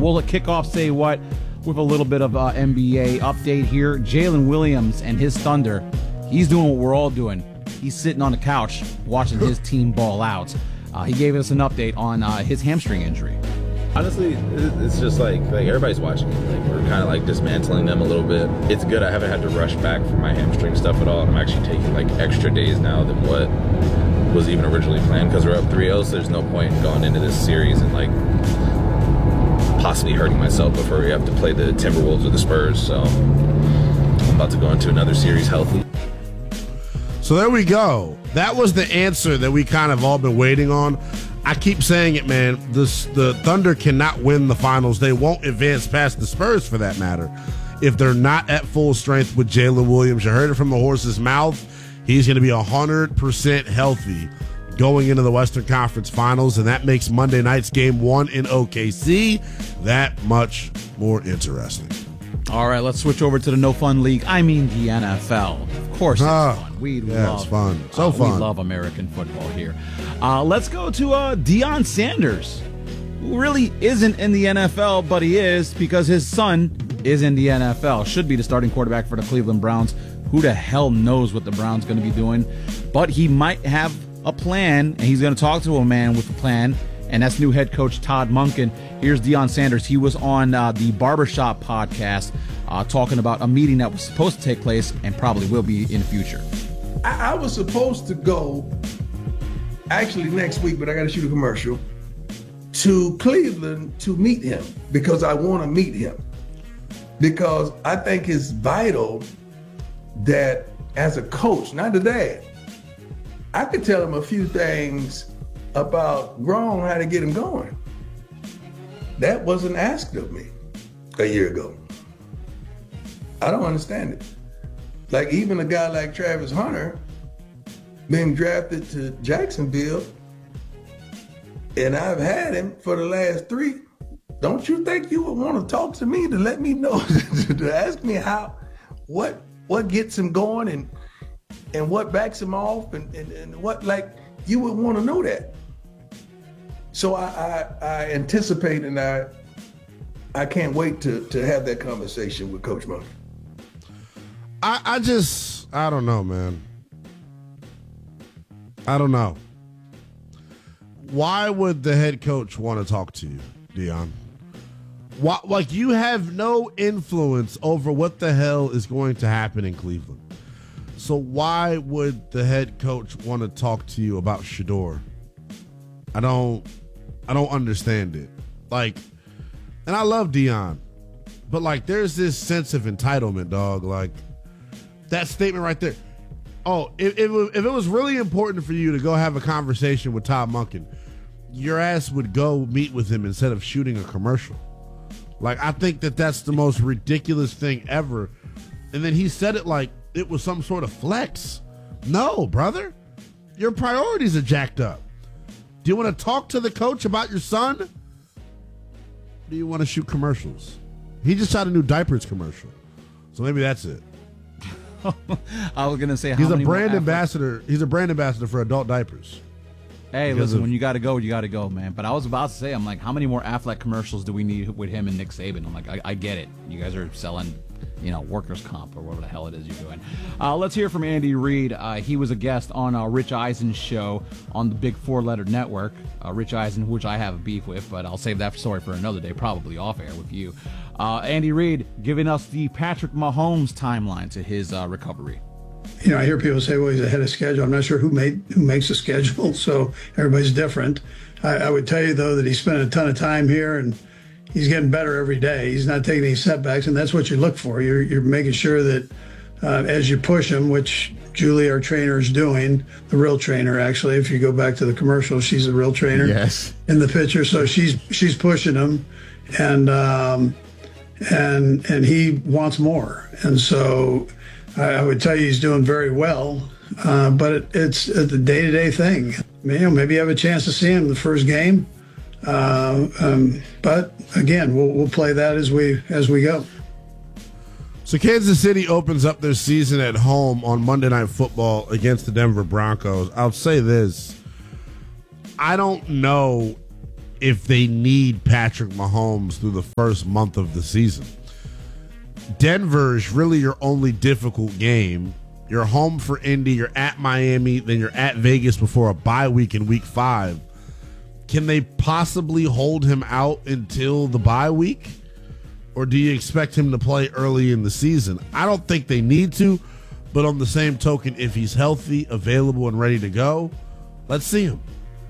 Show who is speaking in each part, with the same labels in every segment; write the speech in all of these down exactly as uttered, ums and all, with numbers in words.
Speaker 1: we'll kick off Say What with a little bit of uh, N B A update here. Jalen Williams and his Thunder, he's doing what we're all doing. He's sitting on the couch watching his team ball out. Uh, he gave us an update on uh, his hamstring injury.
Speaker 2: Honestly, it's just like like everybody's watching it. Like we're kind of like dismantling them a little bit. It's good. I haven't had to rush back for my hamstring stuff at all. I'm actually taking like extra days now than what was even originally planned because we're up three oh. So there's no point in going into this series and like possibly hurting myself before we have to play the Timberwolves or the Spurs. So I'm about to go into another series healthy.
Speaker 3: So there we go. That was the answer that we kind of all been waiting on. I keep saying it, man. This, the Thunder cannot win the finals. They won't advance past the Spurs, for that matter, if they're not at full strength with Jalen Williams. You heard it from the horse's mouth. He's going to be one hundred percent healthy going into the Western Conference Finals, and that makes Monday night's game one in O K C that much more interesting.
Speaker 1: All right, let's switch over to the No Fun League. I mean the N F L. Of course it's
Speaker 3: ah,
Speaker 1: fun. We
Speaker 3: yeah,
Speaker 1: love
Speaker 3: it's fun. So
Speaker 1: uh,
Speaker 3: fun.
Speaker 1: We love American football here. Uh, let's go to uh, Deion Sanders, who really isn't in the N F L, but he is because his son is in the N F L. Should be the starting quarterback for the Cleveland Browns. Who the hell knows what the Browns going to be doing? But he might have a plan, and he's going to talk to a man with a plan, and that's new head coach Todd Monken. Here's Deion Sanders. He was on uh, the Barbershop podcast uh, talking about a meeting that was supposed to take place and probably will be in the future.
Speaker 4: I, I was supposed to go actually next week, but I got to shoot a commercial to Cleveland to meet him because I want to meet him because I think it's vital that as a coach, not the dad, I could tell him a few things about wrong, how to get him going. That wasn't asked of me a year ago. I don't understand it. Like even a guy like Travis Hunter being drafted to Jacksonville, and I've had him for the last three. Don't you think you would want to talk to me to let me know, to ask me how, what, what gets him going and and what backs him off and, and, and what, like, you would want to know that. So I, I, I anticipate and I I can't wait to, to have that conversation with Coach Monken.
Speaker 3: I, I just, I don't know, man. I don't know. Why would the head coach want to talk to you, Deion? Why, like, you have no influence over what the hell is going to happen in Cleveland. So why would the head coach want to talk to you about Shedeur? I don't, I don't understand it. Like, and I love Deion, but like, there's this sense of entitlement, dog. Like, that statement right there. Oh, if, if, if it was really important for you to go have a conversation with Todd Monken, your ass would go meet with him instead of shooting a commercial. Like, I think that that's the most ridiculous thing ever. And then he said it like it was some sort of flex. No, brother. Your priorities are jacked up. Do you want to talk to the coach about your son? Or do you want to shoot commercials? He just shot a new diapers commercial. So maybe that's it.
Speaker 1: I was going to say how
Speaker 3: He's a
Speaker 1: many
Speaker 3: brand
Speaker 1: more
Speaker 3: ambassador. He's a brand ambassador for adult diapers.
Speaker 1: Hey,
Speaker 3: Because
Speaker 1: listen,
Speaker 3: of-
Speaker 1: when you got to go, you got to go, man. But I was about to say, I'm like, how many more Affleck commercials do we need with him and Nick Saban? I'm like, I, I get it. You guys are selling, you know, workers' comp or whatever the hell it is you're doing. Uh, let's hear from Andy Reid. Uh, he was a guest on uh, Rich Eisen's show on the Big Four-Letter Network. Uh, Rich Eisen, which I have a beef with, but I'll save that story for another day, probably off-air with you. Uh, Andy Reid giving us the Patrick Mahomes timeline to his uh, recovery.
Speaker 5: You know, I hear people say, well, he's ahead of schedule. I'm not sure who made who makes the schedule, so everybody's different. I, I would tell you, though, that he spent a ton of time here, and he's getting better every day. He's not taking any setbacks, and that's what you look for. You're, you're making sure that uh, as you push him, which Julie, our trainer, is doing, the real trainer, actually. If you go back to the commercial, she's the real trainer
Speaker 1: yes.
Speaker 5: in the picture. So she's she's pushing him, and um, and and he wants more. And so I would tell you he's doing very well, uh, but it, it's a day-to-day thing. You know, maybe you have a chance to see him the first game, uh, um, but again, we'll, we'll play that as we as we go.
Speaker 3: So Kansas City opens up their season at home on Monday Night Football against the Denver Broncos. I'll say this. I don't know if they need Patrick Mahomes through the first month of the season. Denver is really your only difficult game. You're home for Indy, you're at Miami, then you're at Vegas before a bye week in week five. Can they possibly hold him out until the bye week? Or do you expect him to play early in the season? I don't think they need to, but on the same token, if he's healthy, available, and ready to go, let's see him.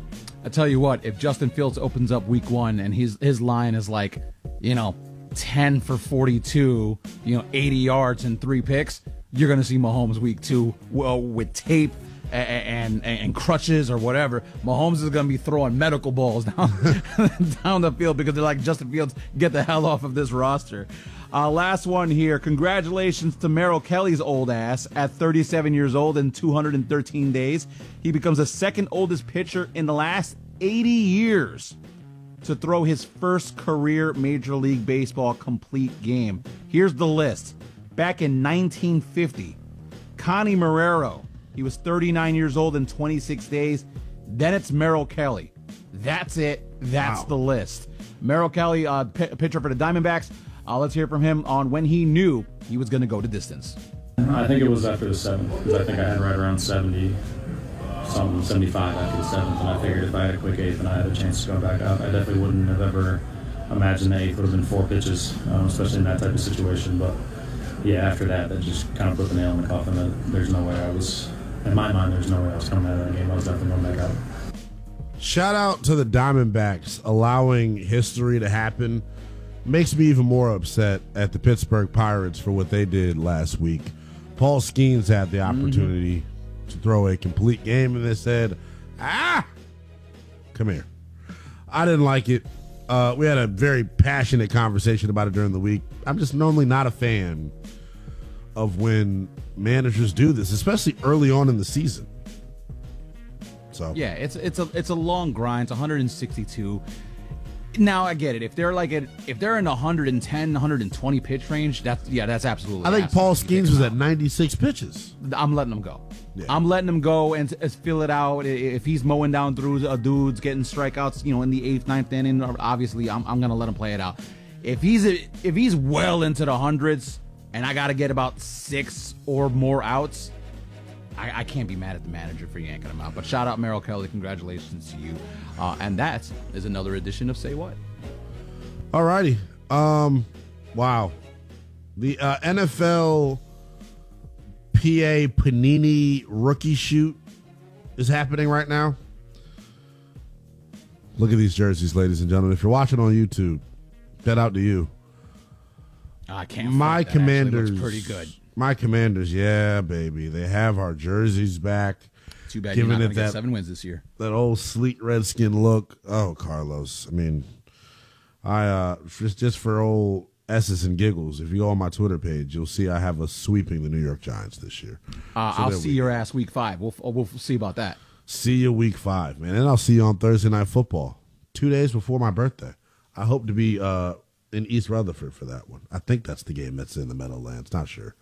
Speaker 1: I tell you what, if Justin Fields opens up week one and his his line is like, you know, ten for forty-two, you know, eighty yards and three picks, you're going to see Mahomes week two well, with tape and, and and crutches or whatever. Mahomes is going to be throwing medical balls down, down the field because they're like, Justin Fields, get the hell off of this roster. Uh, last one here. Congratulations to Merrill Kelly's old ass at thirty-seven years old and two hundred thirteen days. He becomes the second oldest pitcher in the last eighty years to throw his first career Major League Baseball complete game. Here's the list. Back in nineteen fifty, Connie Marrero. He was thirty-nine years old and twenty-six days. Then it's Merrill Kelly. That's it. That's wow. the list. Merrill Kelly, uh, p- pitcher for the Diamondbacks. Uh, let's hear from him on when he knew he was going to go to distance.
Speaker 6: I think it was after the seventh, because I think I had right around seventy, something, seventy-five after the seventh, and I figured if I had a quick eighth and I had a chance to go back out, I definitely wouldn't have ever imagined the eighth would have been four pitches, um, especially in that type of situation. But yeah, after that, that just kind of put the nail in the coffin that there's no way I was, in my mind, there's no way I was coming out of that game. I was definitely going back out.
Speaker 3: Shout out to the Diamondbacks allowing history to happen. Makes me even more upset at the Pittsburgh Pirates for what they did last week. Paul Skeens had the opportunity mm-hmm. to throw a complete game, and they said, ah, come here. I didn't like it. Uh, we had a very passionate conversation about it during the week. I'm just normally not a fan of when managers do this, especially early on in the season. So
Speaker 1: yeah, it's it's a it's a long grind. It's one hundred sixty-two. Now I get it. If they're like at, if they're in the one hundred ten, one hundred twenty pitch range, that's yeah, that's absolutely.
Speaker 3: I think
Speaker 1: absolutely
Speaker 3: Paul Skeens was at ninety-six pitches.
Speaker 1: I'm letting him go.
Speaker 3: Yeah.
Speaker 1: I'm letting him go and, and fill it out. If he's mowing down through uh, dudes, getting strikeouts, you know, in the eighth, ninth inning, obviously I'm I'm gonna let him play it out. If he's a, if he's well into the hundreds and I got to get about six or more outs, I, I can't be mad at the manager for yanking him out. But shout out Merrill Kelly, congratulations to you. Uh, and that is another edition of Say What.
Speaker 3: All righty. Um, wow. The uh, N F L P A Panini rookie shoot is happening right now. Look at these jerseys, ladies and gentlemen. If you're watching on YouTube, shout out to you.
Speaker 1: I can't.
Speaker 3: My
Speaker 1: that
Speaker 3: Commanders
Speaker 1: looks pretty good.
Speaker 3: My Commanders, yeah, baby. They have our jerseys back.
Speaker 1: Too bad you're not going to get seven wins this year.
Speaker 3: That old sleek Redskin look. Oh, Carlos. I mean, I uh, just just for old S's and giggles, if you go on my Twitter page, you'll see I have us sweeping the New York Giants this year.
Speaker 1: Uh, so I'll see your ass week five. We'll we'll see about that.
Speaker 3: See you week five, man. And I'll see you on Thursday Night Football, two days before my birthday. I hope to be uh, in East Rutherford for that one. I think that's the game that's in the Meadowlands. Not sure.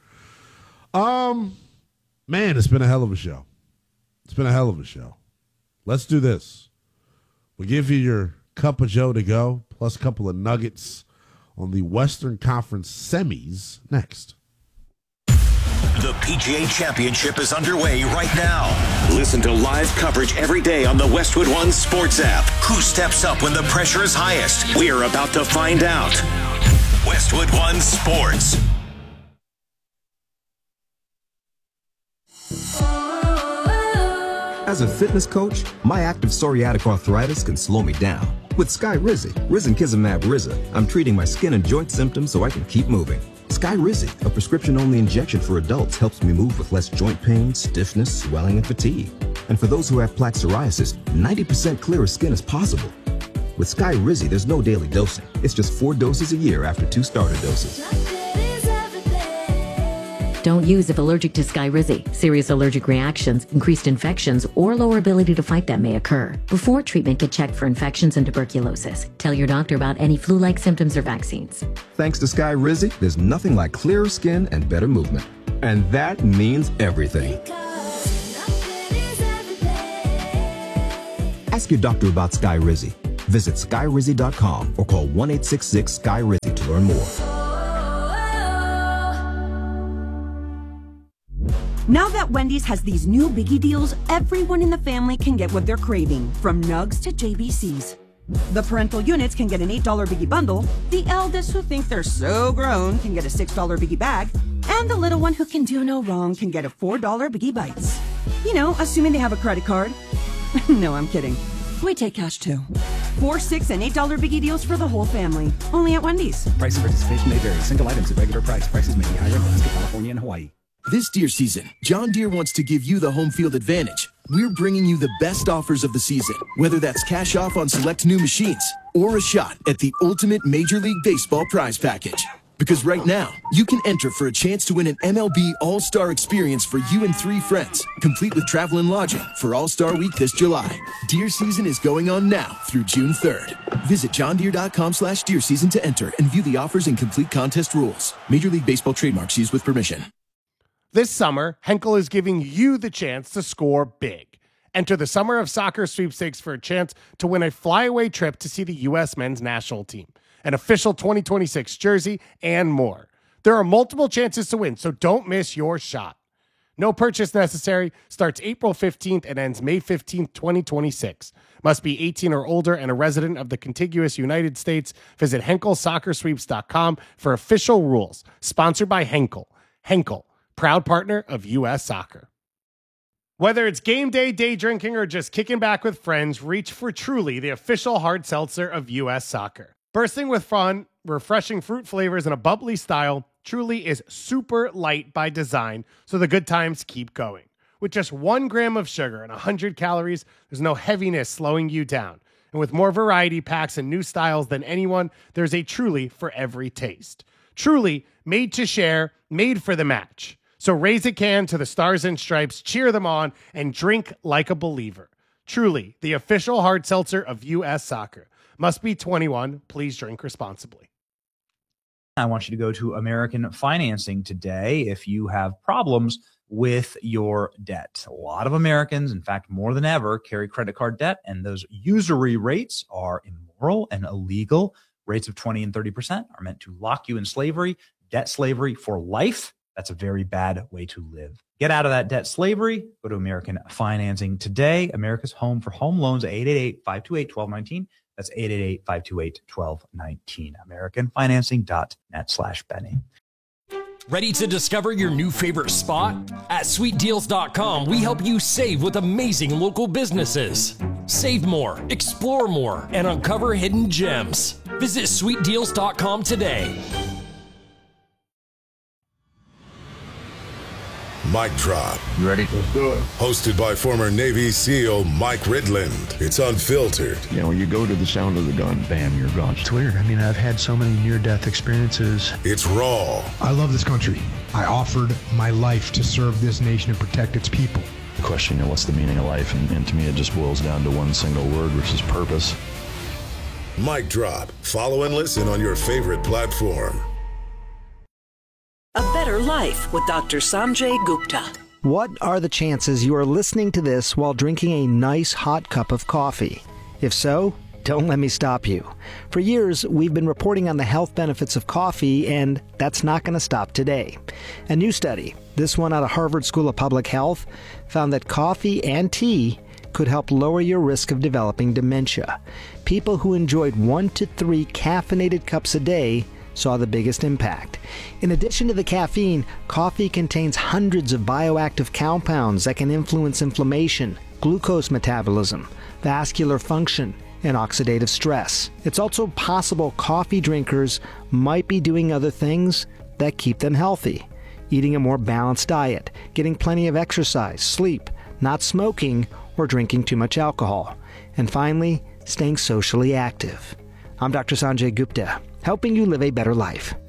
Speaker 3: Um, man, it's been a hell of a show. It's been a hell of a show. Let's do this. We'll give you your cup of Joe to go, plus a couple of nuggets on the Western Conference semis next.
Speaker 7: The P G A Championship is underway right now. Listen to live coverage every day on the Westwood One Sports app. Who steps up when the pressure is highest? We're about to find out. Westwood One Sports.
Speaker 8: As a fitness coach, my active psoriatic arthritis can slow me down. With Skyrizi, Risankizumab Riza, I'm treating my skin and joint symptoms so I can keep moving. Skyrizi, a prescription-only injection for adults, helps me move with less joint pain, stiffness, swelling, and fatigue. And for those who have plaque psoriasis, ninety percent clearer skin is possible. With Skyrizi, there's no daily dosing. It's just four doses a year after two starter doses.
Speaker 9: Don't use if allergic to Skyrizi. Serious allergic reactions, increased infections, or lower ability to fight them may occur. Before treatment, get checked for infections and tuberculosis. Tell your doctor about any flu-like symptoms or vaccines.
Speaker 8: Thanks to Skyrizi, there's nothing like clearer skin and better movement. And that means everything. Ask your doctor about Skyrizi. Visit sky rizzy dot com or call one eight six six sky rizzy to learn more.
Speaker 10: Now that Wendy's has these new biggie deals, everyone in the family can get what they're craving, from nugs to J B Cs. The parental units can get an eight dollar biggie bundle, the eldest who think they're so grown can get a six dollar biggie bag, and the little one who can do no wrong can get a four dollar biggie bites. You know, assuming they have a credit card. No, I'm kidding. We take cash too. Four, six, and eight dollar biggie deals for the whole family. Only at Wendy's.
Speaker 11: Price and participation may vary. Single items at regular price. Prices may be higher in Alaska, California, and Hawaii.
Speaker 12: This deer season, John Deere wants to give you the home field advantage. We're bringing you the best offers of the season, whether that's cash off on select new machines or a shot at the ultimate Major League Baseball prize package. Because right now, you can enter for a chance to win an M L B All-Star experience for you and three friends, complete with travel and lodging for All-Star Week this July. Deer season is going on now through June third. Visit john deere dot com slash deer season to enter and view the offers and complete contest rules. Major League Baseball trademarks used with permission.
Speaker 13: This summer, Henkel is giving you the chance to score big. Enter the Summer of Soccer sweepstakes for a chance to win a flyaway trip to see the U S men's national team, an official twenty twenty-six jersey, and more. There are multiple chances to win, so don't miss your shot. No purchase necessary. Starts April fifteenth and ends May fifteenth, twenty twenty-six. Must be eighteen or older and a resident of the contiguous United States. Visit henkel soccer sweeps dot com for official rules. Sponsored by Henkel. Henkel, proud partner of U S Soccer. Whether it's game day, day drinking, or just kicking back with friends, reach for Truly, the official hard seltzer of U S Soccer. Bursting with fun, refreshing fruit flavors, and a bubbly style, Truly is super light by design, so the good times keep going. With just one gram of sugar and one hundred calories, there's no heaviness slowing you down. And with more variety packs and new styles than anyone, there's a Truly for every taste. Truly, made to share, made for the match. So raise a can to the Stars and Stripes, cheer them on, and drink like a believer. Truly, the official hard seltzer of U S Soccer. Must be twenty-one. Please drink responsibly.
Speaker 14: I want you to go to American Financing today if you have problems with your debt. A lot of Americans, in fact, more than ever, carry credit card debt, and those usury rates are immoral and illegal. Rates of twenty and thirty percent are meant to lock you in slavery, debt slavery for life. That's a very bad way to live. Get out of that debt slavery. Go to American Financing today. America's home for home loans, eight eight eight, five two eight, one two one nine. That's eight eight eight, five two eight, one two one nine. american financing dot net slash Benny.
Speaker 15: Ready to discover your new favorite spot? At sweet deals dot com, we help you save with amazing local businesses. Save more, explore more, and uncover hidden gems. Visit sweet deals dot com today.
Speaker 16: Mic Drop.
Speaker 17: You ready? Let's do it.
Speaker 16: Hosted by former Navy SEAL Mike Ridland. It's unfiltered.
Speaker 17: You know, when you go to the sound of the gun, bam, you're gone.
Speaker 18: It's weird. I mean, I've had so many near-death experiences.
Speaker 16: It's raw.
Speaker 19: I love this country. I offered my life to serve this nation and protect its people.
Speaker 17: The question, you know, what's the meaning of life? And, and to me, it just boils down to one single word, which is purpose.
Speaker 16: Mic Drop. Follow and listen on your favorite platform.
Speaker 20: A Better Life with Doctor Sanjay Gupta.
Speaker 21: What are the chances you are listening to this while drinking a nice hot cup of coffee? If so, don't let me stop you. For years, we've been reporting on the health benefits of coffee, and that's not going to stop today. A new study, this one out of Harvard School of Public Health, found that coffee and tea could help lower your risk of developing dementia. People who enjoyed one to three caffeinated cups a day saw the biggest impact. In addition to the caffeine, coffee contains hundreds of bioactive compounds that can influence inflammation, glucose metabolism, vascular function, and oxidative stress. It's also possible coffee drinkers might be doing other things that keep them healthy. Eating a more balanced diet, getting plenty of exercise, sleep, not smoking, or drinking too much alcohol. And finally, staying socially active. I'm Doctor Sanjay Gupta, helping you live a better life.